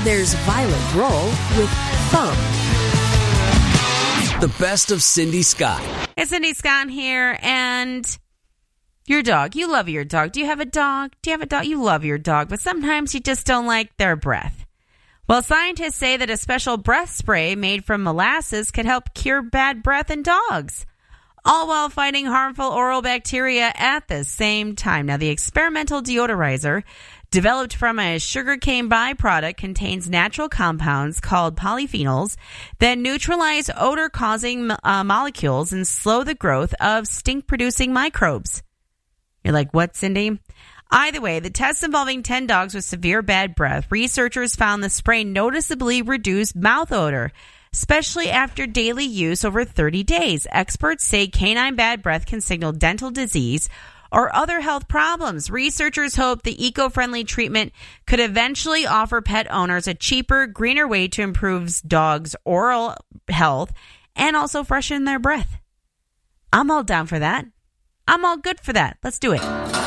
there's Violet Grohl with Bum. The best of Cindy Scott. It's Cindy Scott here, and your dog. You love your dog. Do you have a dog? Do you have a dog? You love your dog, but sometimes you just don't like their breath. Well, scientists say that a special breath spray made from molasses could help cure bad breath in dogs, all while fighting harmful oral bacteria at the same time. Now, the experimental deodorizer, developed from a sugarcane byproduct, contains natural compounds called polyphenols that neutralize odor-causing molecules and slow the growth of stink-producing microbes. You're like, what, Cindy? Either way, the tests involving 10 dogs with severe bad breath, researchers found the spray noticeably reduced mouth odor, especially after daily use over 30 days. Experts say canine bad breath can signal dental disease or other health problems. Researchers hope the eco-friendly treatment could eventually offer pet owners a cheaper, greener way to improve dogs' oral health and also freshen their breath. I'm all down for that. I'm all good for that. Let's do it.